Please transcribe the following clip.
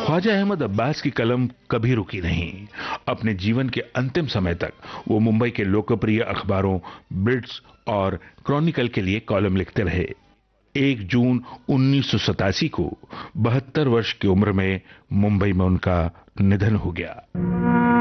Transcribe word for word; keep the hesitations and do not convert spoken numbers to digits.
ख्वाजा अहमद अब्बास की कलम कभी रुकी नहीं। अपने जीवन के अंतिम समय तक वो मुंबई के लोकप्रिय अखबारों बिट्स और क्रॉनिकल के लिए कॉलम लिखते रहे। एक जून उन्नीस सौ सतासी को बहत्तर वर्ष की उम्र में मुंबई में उनका निधन हो गया।